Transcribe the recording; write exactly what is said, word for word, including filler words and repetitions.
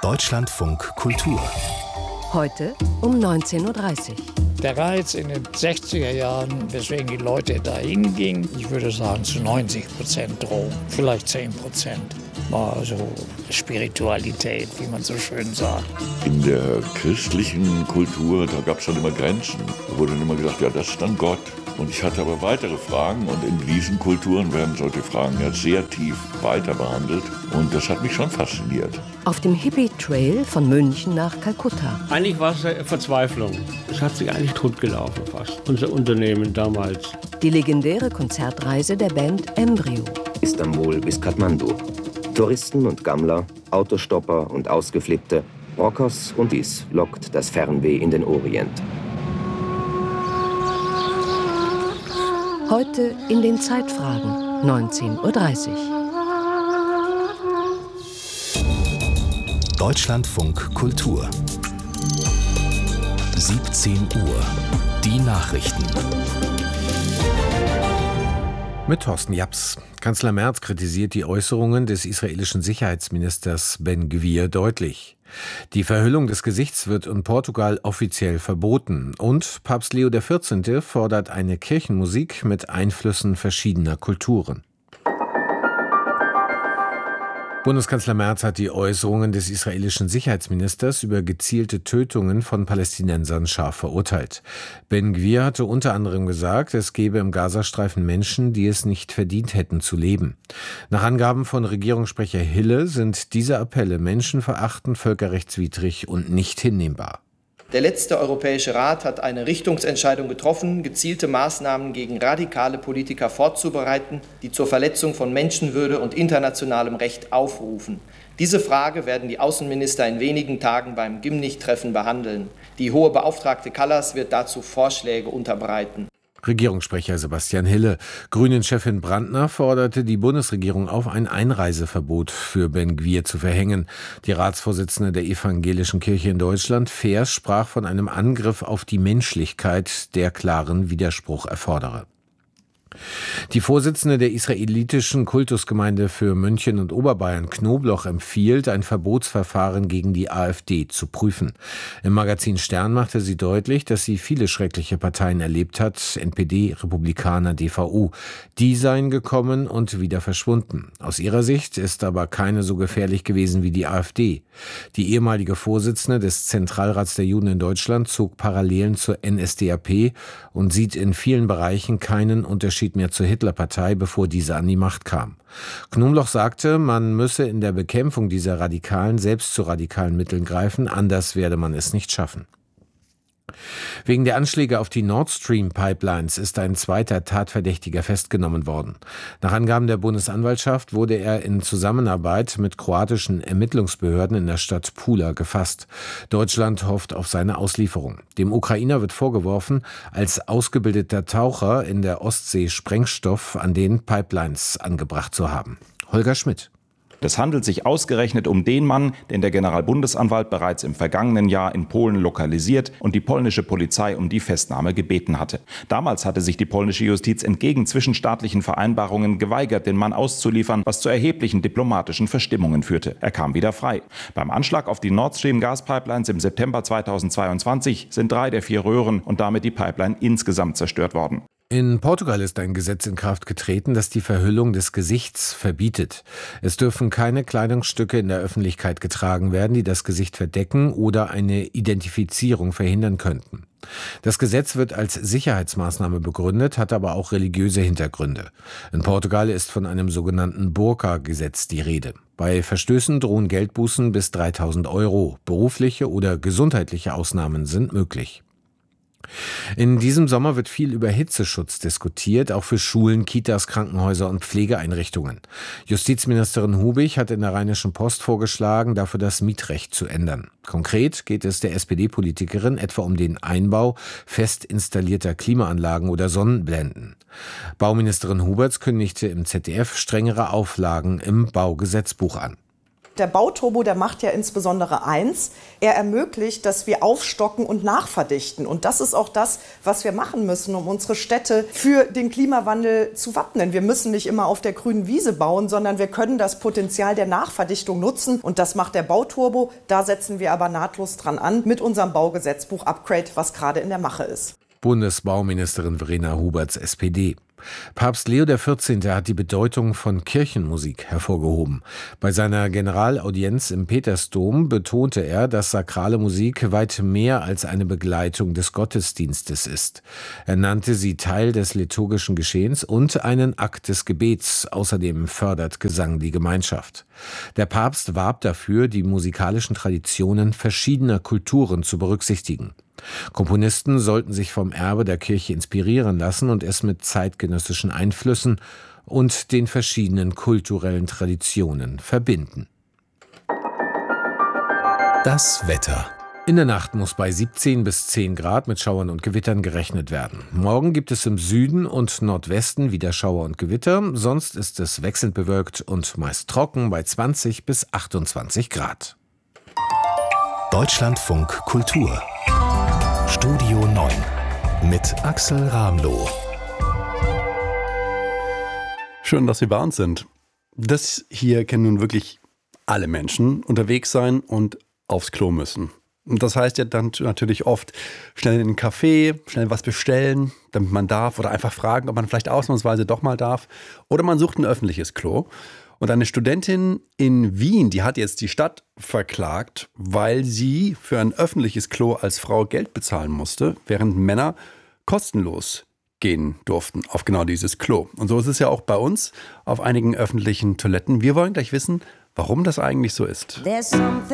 Deutschlandfunk Kultur. Heute um neunzehn Uhr dreißig. Der Reiz in den sechziger Jahren, weswegen die Leute dahin gingen, ich würde sagen zu neunzig Prozent Drogen, vielleicht zehn Prozent. War so Spiritualität, wie man so schön sagt. In der christlichen Kultur, da gab es schon immer Grenzen. Da wurde dann immer gesagt, ja, das ist dann Gott. Und ich hatte aber weitere Fragen und in diesen Kulturen werden solche Fragen ja sehr tief weiter behandelt. Und das hat mich schon fasziniert. Auf dem Hippie-Trail von München nach Kalkutta. Eigentlich war es eine Verzweiflung. Es hat sich eigentlich totgelaufen fast, unser Unternehmen damals. Die legendäre Konzertreise der Band Embryo. Istanbul bis Kathmandu. Touristen und Gammler, Autostopper und Ausgeflippte, Rockers und dies lockt das Fernweh in den Orient. Heute in den Zeitfragen, neunzehn Uhr dreißig. Deutschlandfunk Kultur. siebzehn Uhr. Die Nachrichten. Mit Thorsten Japs. Kanzler Merz kritisiert die Äußerungen des israelischen Sicherheitsministers Ben-Gvir deutlich. Die Verhüllung des Gesichts wird in Portugal offiziell verboten. Und Papst Leo der vierzehnte fordert eine Kirchenmusik mit Einflüssen verschiedener Kulturen. Bundeskanzler Merz hat die Äußerungen des israelischen Sicherheitsministers über gezielte Tötungen von Palästinensern scharf verurteilt. Ben-Gvir hatte unter anderem gesagt, es gebe im Gazastreifen Menschen, die es nicht verdient hätten zu leben. Nach Angaben von Regierungssprecher Hille sind diese Appelle menschenverachtend, völkerrechtswidrig und nicht hinnehmbar. Der letzte Europäische Rat hat eine Richtungsentscheidung getroffen, gezielte Maßnahmen gegen radikale Politiker vorzubereiten, die zur Verletzung von Menschenwürde und internationalem Recht aufrufen. Diese Frage werden die Außenminister in wenigen Tagen beim Gymnich-Treffen behandeln. Die hohe Beauftragte Kallas wird dazu Vorschläge unterbreiten. Regierungssprecher Sebastian Hille. Grünen-Chefin Brandner forderte die Bundesregierung auf, ein Einreiseverbot für Ben-Gvir zu verhängen. Die Ratsvorsitzende der Evangelischen Kirche in Deutschland, Feers, sprach von einem Angriff auf die Menschlichkeit, der klaren Widerspruch erfordere. Die Vorsitzende der israelitischen Kultusgemeinde für München und Oberbayern, Knobloch, empfiehlt, ein Verbotsverfahren gegen die AfD zu prüfen. Im Magazin Stern machte sie deutlich, dass sie viele schreckliche Parteien erlebt hat, N P D, Republikaner, D V U. Die seien gekommen und wieder verschwunden. Aus ihrer Sicht ist aber keine so gefährlich gewesen wie die AfD. Die ehemalige Vorsitzende des Zentralrats der Juden in Deutschland zog Parallelen zur N S D A P und sieht in vielen Bereichen keinen Unterschied mehr zur Hitlerpartei, bevor diese an die Macht kam. Knobloch sagte, man müsse in der Bekämpfung dieser Radikalen selbst zu radikalen Mitteln greifen, anders werde man es nicht schaffen. Wegen der Anschläge auf die Nord Stream Pipelines ist ein zweiter Tatverdächtiger festgenommen worden. Nach Angaben der Bundesanwaltschaft wurde er in Zusammenarbeit mit kroatischen Ermittlungsbehörden in der Stadt Pula gefasst. Deutschland hofft auf seine Auslieferung. Dem Ukrainer wird vorgeworfen, als ausgebildeter Taucher in der Ostsee Sprengstoff an den Pipelines angebracht zu haben. Holger Schmidt. Es handelt sich ausgerechnet um den Mann, den der Generalbundesanwalt bereits im vergangenen Jahr in Polen lokalisiert und die polnische Polizei um die Festnahme gebeten hatte. Damals hatte sich die polnische Justiz entgegen zwischenstaatlichen Vereinbarungen geweigert, den Mann auszuliefern, was zu erheblichen diplomatischen Verstimmungen führte. Er kam wieder frei. Beim Anschlag auf die Nord Stream Gaspipelines im September zweitausendzweiundzwanzig sind drei der vier Röhren und damit die Pipeline insgesamt zerstört worden. In Portugal ist ein Gesetz in Kraft getreten, das die Verhüllung des Gesichts verbietet. Es dürfen keine Kleidungsstücke in der Öffentlichkeit getragen werden, die das Gesicht verdecken oder eine Identifizierung verhindern könnten. Das Gesetz wird als Sicherheitsmaßnahme begründet, hat aber auch religiöse Hintergründe. In Portugal ist von einem sogenannten Burka-Gesetz die Rede. Bei Verstößen drohen Geldbußen bis dreitausend Euro. Berufliche oder gesundheitliche Ausnahmen sind möglich. In diesem Sommer wird viel über Hitzeschutz diskutiert, auch für Schulen, Kitas, Krankenhäuser und Pflegeeinrichtungen. Justizministerin Hubig hat in der Rheinischen Post vorgeschlagen, dafür das Mietrecht zu ändern. Konkret geht es der S P D-Politikerin etwa um den Einbau fest installierter Klimaanlagen oder Sonnenblenden. Bauministerin Huberts kündigte im Z D F strengere Auflagen im Baugesetzbuch an. Der Bauturbo, der macht ja insbesondere eins. Er ermöglicht, dass wir aufstocken und nachverdichten. Und das ist auch das, was wir machen müssen, um unsere Städte für den Klimawandel zu wappnen. Wir müssen nicht immer auf der grünen Wiese bauen, sondern wir können das Potenzial der Nachverdichtung nutzen. Und das macht der Bauturbo. Da setzen wir aber nahtlos dran an mit unserem Baugesetzbuch Upgrade, was gerade in der Mache ist. Bundesbauministerin Verena Huberts, S P D. Papst Leo der vierzehnte. Hat die Bedeutung von Kirchenmusik hervorgehoben. Bei seiner Generalaudienz im Petersdom betonte er, dass sakrale Musik weit mehr als eine Begleitung des Gottesdienstes ist. Er nannte sie Teil des liturgischen Geschehens und einen Akt des Gebets. Außerdem fördert Gesang die Gemeinschaft. Der Papst warb dafür, die musikalischen Traditionen verschiedener Kulturen zu berücksichtigen. Komponisten sollten sich vom Erbe der Kirche inspirieren lassen und es mit zeitgenössischen Einflüssen und den verschiedenen kulturellen Traditionen verbinden. Das Wetter. In der Nacht muss bei siebzehn bis zehn Grad mit Schauern und Gewittern gerechnet werden. Morgen gibt es im Süden und Nordwesten wieder Schauer und Gewitter. Sonst ist es wechselnd bewölkt und meist trocken bei zwanzig bis achtundzwanzig Grad. Deutschlandfunk Kultur. Studio neun mit Axel Ramloh. Schön, dass Sie bei uns sind. Das hier kennen nun wirklich alle Menschen, unterwegs sein und aufs Klo müssen. Und das heißt ja dann natürlich oft schnell in einen Café, schnell was bestellen, damit man darf, oder einfach fragen, ob man vielleicht ausnahmsweise doch mal darf. Oder man sucht ein öffentliches Klo. Und eine Studentin in Wien, die hat jetzt die Stadt verklagt, weil sie für ein öffentliches Klo als Frau Geld bezahlen musste, während Männer kostenlos gehen durften auf genau dieses Klo. Und so ist es ja auch bei uns auf einigen öffentlichen Toiletten. Wir wollen gleich wissen, warum das eigentlich so ist.